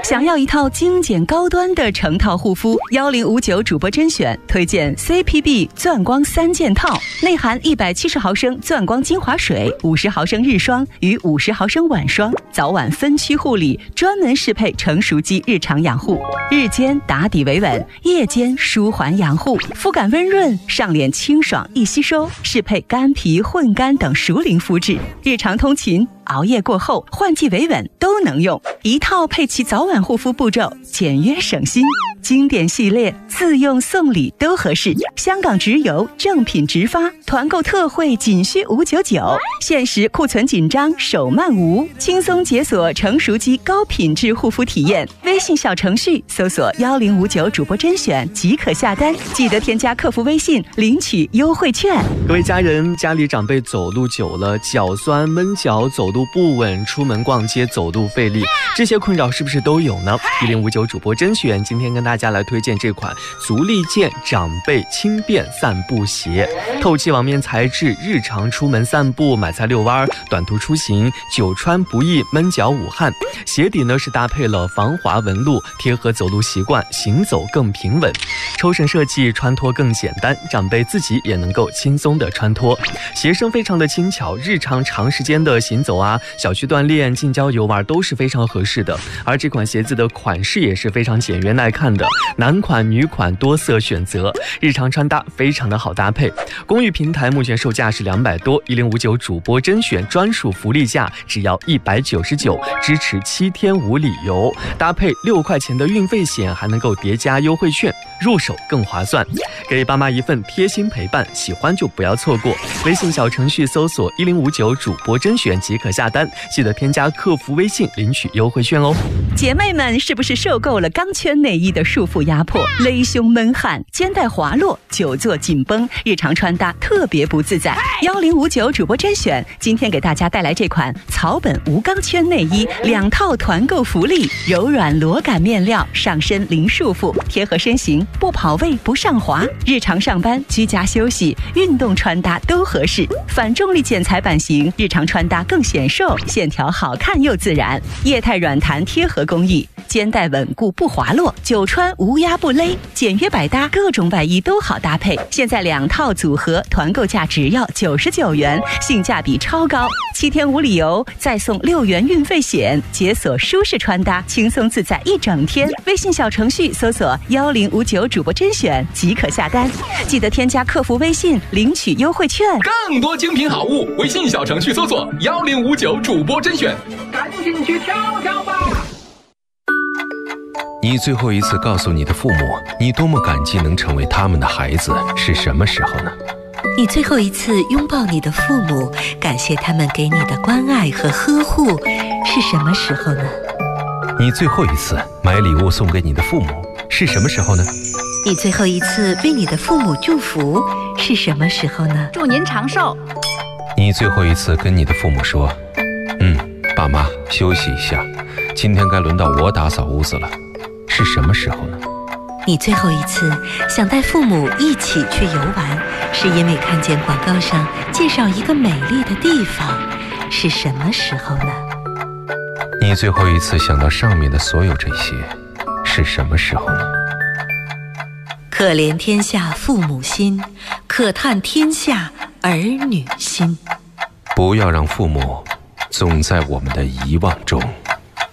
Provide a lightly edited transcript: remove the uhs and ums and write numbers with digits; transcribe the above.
想要一套精简高端的成套护肤，1059主播甄选推荐 CPB 钻光3件套，内含170毫升钻光精华水、50毫升日霜与50毫升晚霜，早晚分区护理，专门适配成熟肌日常养护。日间打底维稳，夜间舒缓养护，肤感温润，上脸清爽易吸收，适配干皮、混干等熟龄肤质，日常通勤、熬夜过后、换季维稳都能用，一套配齐早晚护肤步骤，简约省心。经典系列自用送礼都合适，香港直邮，正品直发，团购特惠仅需599，限时库存紧张，手慢无，轻松解锁成熟肌高品质护肤体验。微信小程序搜索1059主播甄选即可下单，记得添加客服微信领取优惠券。 各位家人，家里长辈走路久了，脚酸、闷脚、走路不稳，出门逛街走路费力，这些困扰是不是都有呢？1059主播甄选今天跟大家来推荐这款足力健长辈轻便散步鞋，透气网面材质，日常出门散步、买菜遛弯、短途出行久穿不易，闷脚捂汗。鞋底呢是搭配了防滑纹路，贴合走路习惯，行走更平稳。抽绳设计，穿脱更简单，长辈自己也能够轻松的穿脱。鞋身非常的轻巧，日常长时间的行走啊、小区锻炼、近郊游玩都是非常合适的。而这款鞋子的款式也是非常简约耐看的，男款、女款多色选择，日常穿搭非常的好搭配。公寓平台目前售价是200多，1059主播甄选专属福利价只要199，支持7天无理由，搭配6块钱的运费险，还能够叠加优惠券，入手更划算。给爸妈一份贴心陪伴，喜欢就不要错过。微信小程序搜索1059主播甄选即可下单，记得添加客服微信领取优惠券哦。 姐妹们，是不是受够了钢圈内衣的束缚压迫，勒胸闷汗，肩带滑落，久坐紧绷，日常穿搭特别不自在？1059主播甄选今天给大家带来这款草本无钢圈内衣2套团购福利，柔软裸感面料，上身零束缚，贴合身形，不跑位不上滑，日常上班、居家休息、运动穿搭都合适。反重力剪裁版型，日常穿搭更显瘦，线条好看又自然。液态软弹贴合工艺，肩带稳固不滑落，久穿无压不勒，简约百搭，各种外衣都好搭配。现在2套组合团购价只要99元，性价比超高。7天无理由，再送6元运费险，解锁舒适穿搭，轻松自在一整天。微信小程序搜索1059主播甄选即可下单，记得添加客服微信领取优惠券。 更多精品好物，微信小程序搜索1059主播甄选，赶紧去挑挑吧。 你最后一次告诉你的父母，你多么感激能成为他们的孩子，是什么时候呢？ 你最后一次拥抱你的父母，感谢他们给你的关爱和呵护，是什么时候呢？ 你最后一次买礼物送给你的父母，是什么时候呢？ 你最后一次为你的父母祝福，是什么时候呢？ 祝您长寿。 你最后一次跟你的父母说，爸妈休息一下，今天该轮到我打扫屋子了，是什么时候呢？ 你最后一次想带父母一起去游玩，是因为看见广告上介绍一个美丽的地方，是什么时候呢？ 你最后一次想到上面的所有这些，是什么时候呢？ 可怜天下父母心，可叹天下儿女心。 不要让父母总在我们的遗忘中。